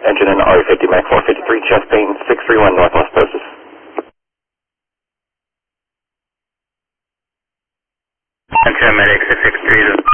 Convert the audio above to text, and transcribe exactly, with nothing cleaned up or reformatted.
Engine in R fifty, Mach four fifty-three, chest pain, six three one Northwest Postus. Engine medic six six three.